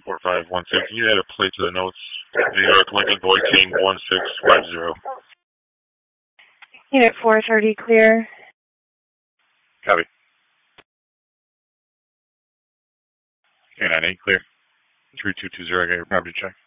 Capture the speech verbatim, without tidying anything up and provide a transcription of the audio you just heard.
four five one six. Can you add a plate to the notes? New York, Lincoln, Boy King, one six five zero. Unit four thirty, clear. Copy. K nine eight, clear. three two two zero, I got your property check.